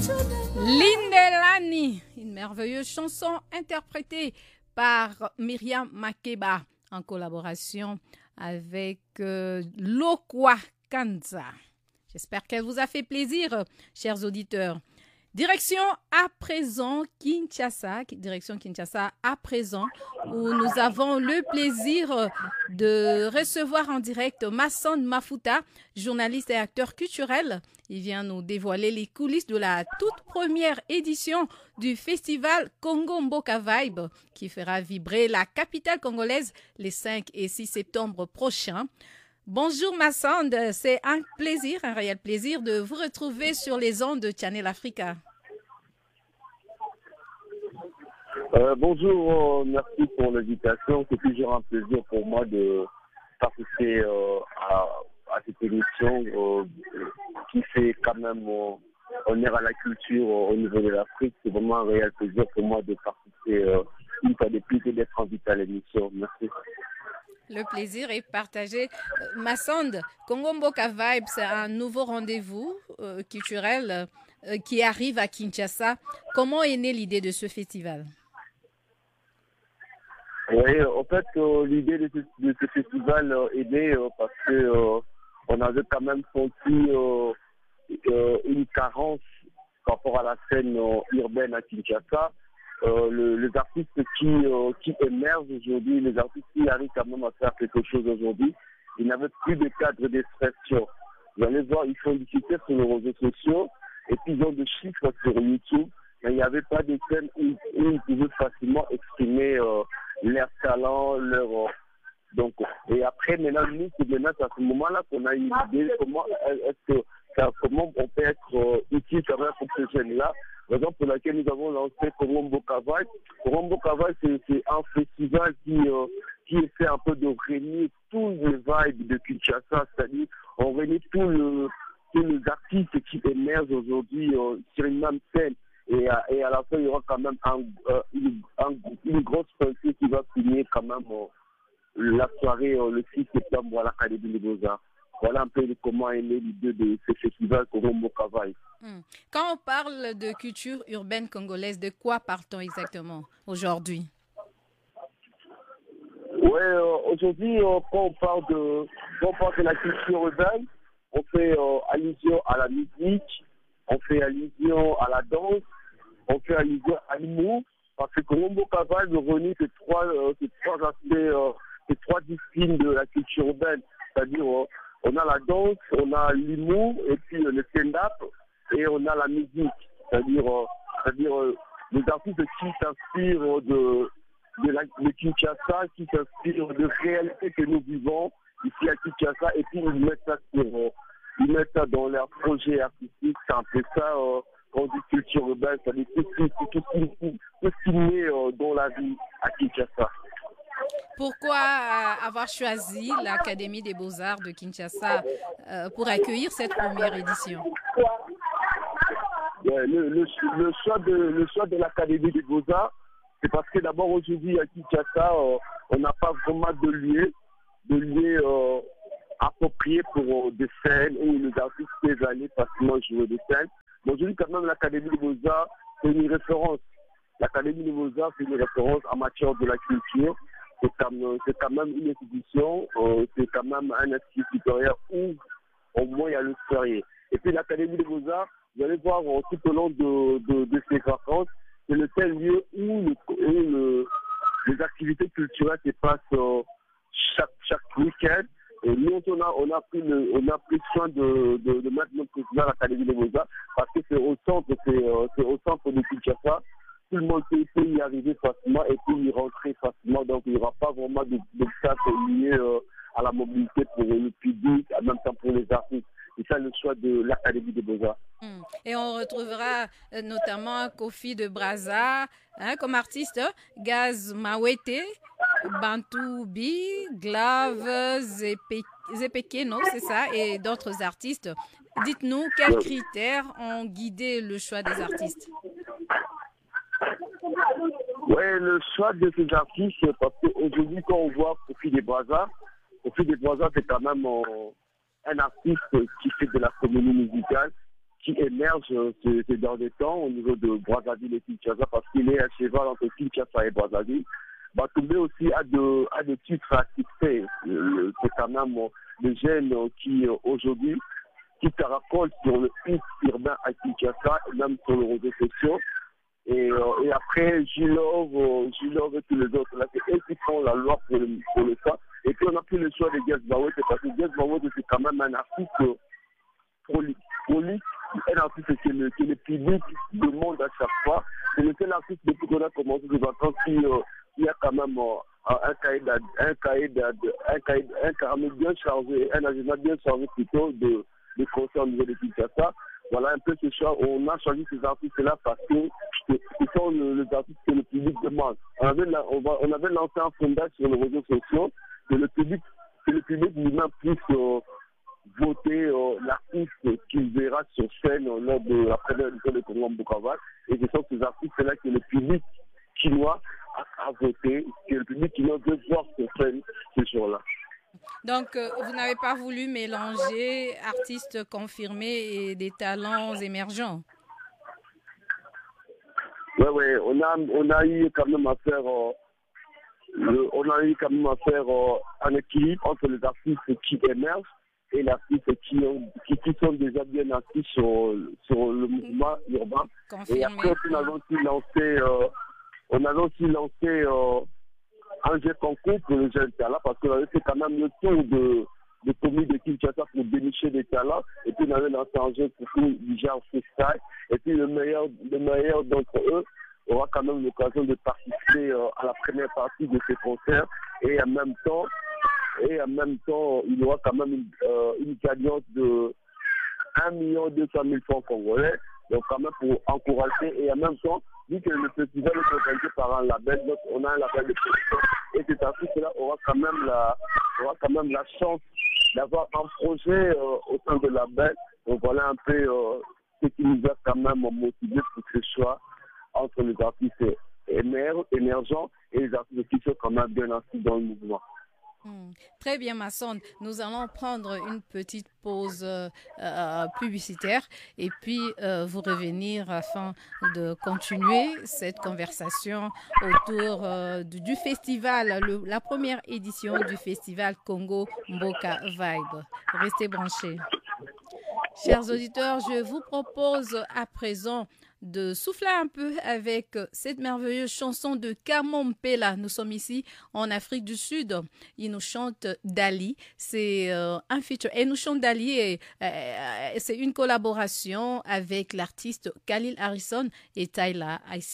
Lindelani, une merveilleuse chanson interprétée par Myriam Makeba en collaboration avec Lokwa Kanza. J'espère qu'elle vous a fait plaisir, chers auditeurs. Direction à présent Kinshasa à présent, où nous avons le plaisir de recevoir en direct Masson Mafuta, journaliste et acteur culturel. Il vient nous dévoiler les coulisses de la toute première édition du festival Congo Mboka Vibe, qui fera vibrer la capitale congolaise les 5 et 6 septembre prochains. Bonjour Massand, c'est un réel plaisir de vous retrouver sur les ondes de Channel Africa. Bonjour, merci pour l'invitation. C'est toujours un plaisir pour moi de participer à cette émission qui fait quand même honneur à la culture au niveau de l'Afrique. C'est vraiment un réel plaisir pour moi de participer une fois de plus et d'être invité à l'émission. Merci. Le plaisir est partagé. Massand, Congo Mboka Vibe, c'est un nouveau rendez-vous culturel qui arrive à Kinshasa. Comment est née l'idée de ce festival? Oui, en fait, l'idée de ce festival est née parce que on avait quand même senti une carence par rapport à la scène urbaine à Kinshasa. Les artistes qui émergent aujourd'hui, les artistes qui arrivent quand même à faire quelque chose aujourd'hui, ils n'avaient plus de cadre d'expression. Vous allez voir, ils font discuter sur les réseaux sociaux et puis ils ont des chiffres sur YouTube, mais il n'y avait pas de scène où ils pouvaient facilement exprimer leur talent, donc, et après, maintenant, nous, c'est à ce moment-là qu'on a une idée comment on peut être utile quand même pour ces jeunes-là. Raison pour laquelle nous avons lancé Congo Mboka Vibe. Congo Mboka Vibe, c'est un festival qui essaie un peu de réunir tous les vibes de Kinshasa, c'est-à-dire on réunit tous les artistes qui émergent aujourd'hui sur une même scène. Et à la fin, il y aura quand même une grosse pensée qui va finir quand même la soirée le 6 septembre à l'Académie des Beaux-Arts. Voilà un peu comment est née l'idée de ce festival Congo Mboka Vibe. Quand on parle de culture urbaine congolaise, de quoi parle-t-on exactement aujourd'hui? Oui, aujourd'hui, quand on parle de la culture urbaine, on fait allusion à la musique, on fait allusion à la danse, on fait allusion à l'humour, parce que Congo Mboka Vibe réunit ces trois aspects, ces trois disciplines de la culture urbaine, c'est-à-dire on a la danse, on a l'humour, et puis le stand-up, et on a la musique, c'est-à-dire les artistes qui s'inspirent de Kinshasa, qui s'inspirent de réalités que nous vivons ici à Kinshasa, et puis ils mettent ça dans leurs projets artistiques. C'est un peu ça, quand on dit culture urbaine, c'est-à-dire tout ce qui naît dans la vie à Kinshasa. Pourquoi avoir choisi l'Académie des Beaux-Arts de Kinshasa pour accueillir cette première édition? Le choix de l'Académie des Beaux-Arts, c'est parce que d'abord aujourd'hui à Kinshasa, on n'a pas vraiment de lieu approprié pour des scènes où les artistes peuvent aller facilement jouer des scènes. Mais aujourd'hui, quand même, l'Académie des Beaux-Arts, c'est une référence. L'Académie des Beaux-Arts, c'est une référence en matière de la culture. C'est quand même une institution, c'est quand même un institut supérieur où au moins il y a le sérieux. Et puis l'Académie des Beaux-Arts, vous allez voir tout au long de ces vacances, c'est le seul lieu où les activités culturelles se passent chaque week-end. Et nous, on a pris soin de mettre notre président à l'Académie des Beaux-Arts parce que c'est au centre de Kinshasa. Tout le monde peut y arriver facilement et puis y rentrer facilement. Donc, il n'y aura pas vraiment d'obstacles liés à la mobilité pour le public, en même temps pour les artistes. C'est ça le choix de l'Académie des Beaux-Arts. Et on retrouvera notamment Kofi de Brazza comme artiste, Gaz Mawete, Bantou Bi, Glave, Zepekeno, c'est ça, et d'autres artistes. Dites-nous quels critères ont guidé le choix des artistes? Oui, le choix de ces artistes, parce qu'aujourd'hui, quand on voit Kofi de Brazza, c'est quand même un artiste qui fait de la comédie musicale, qui émerge ces derniers temps au niveau de Brazzaville et Kinshasa, parce qu'il est à cheval entre Kinshasa et Brazzaville. Batumbe aussi a de titres à succès. C'est quand même des jeunes qui aujourd'hui qui caracolent sur le hit urbain à Kinshasa et même sur les réseaux sociaux. Et après, Gilov et tous les autres, là, c'est eux qui font la loi pour le ça. Et puis on a pris le choix de Guess Bawet, parce que Guess Bawet, c'est quand même un artiste prolixe, un artiste que le public demande à chaque fois. C'est le seul artiste depuis qu'on a commencé les vacances qui a quand même un carnet bien chargé, un agenda bien chargé plutôt de concerts au niveau de Kinshasa. Voilà un peu ce choix. On a choisi ces artistes-là parce que ce sont les artistes que le public demande. On avait lancé un sondage sur les réseaux sociaux que le public lui-même puisse voter l'artiste qu'il verra sur scène lors de la première édition de Congo Bukavu. Et ce sont ces artistes-là que le public chinois a voté, que le public chinois veut voir sur scène ce jour-là. Donc, vous n'avez pas voulu mélanger artistes confirmés et des talents émergents? Oui, on a eu quand même à faire un équilibre entre les artistes qui émergent et les artistes qui sont déjà bien assis sur le mouvement urbain. Confirmé. Et après, on avait aussi lancé un jeu concours pour les jeunes talents, parce qu'on avait fait quand même le tour de communes de Kinshasa pour dénicher des talents, et puis on avait lancé un jeu concours du genre freestyle, et puis le meilleur d'entre eux aura quand même l'occasion de participer à la première partie de ces concerts, et en même temps, il y aura quand même une gagnante de 1 200 000 francs congolais, donc quand même pour encourager, et en même temps, vu que le festival est organisé par un label, donc on a un label de production, et cet artiste-là aura quand même la chance d'avoir un projet au sein de la label. Donc voilà un peu ce qui nous a quand même motivé pour ce choix entre les artistes émergents et les artistes qui sont quand même bien inscrits dans le mouvement. Très bien, Masson. Nous allons prendre une petite pause publicitaire et puis vous revenir afin de continuer cette conversation autour du festival, la première édition du festival Congo Mboka Vibe. Restez branchés. Chers auditeurs, je vous propose à présent de souffler un peu avec cette merveilleuse chanson de Kamon Pela. Nous sommes ici en Afrique du Sud. Il nous chante Dali. C'est un feature. Et nous chante Dali et c'est une collaboration avec l'artiste Khalil Harrison et Tyla Ice.